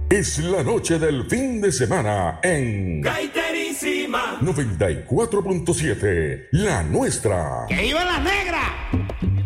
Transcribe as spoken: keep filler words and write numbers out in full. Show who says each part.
Speaker 1: Es la noche del fin de semana en
Speaker 2: Gaiterísima
Speaker 1: noventa y cuatro punto siete, la nuestra.
Speaker 3: ¡Que iba la negra!